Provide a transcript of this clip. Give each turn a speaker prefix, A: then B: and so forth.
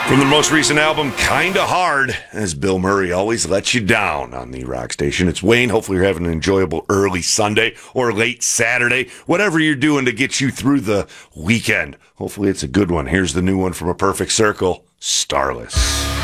A: From the most recent album, Kinda Hard, as Bill Murray always lets you down on the rock station. It's Wayne. Hopefully you're having an enjoyable early Sunday or late Saturday, whatever you're doing to get you through the weekend. Hopefully it's a good one. Here's the new one from A Perfect Circle, Starless.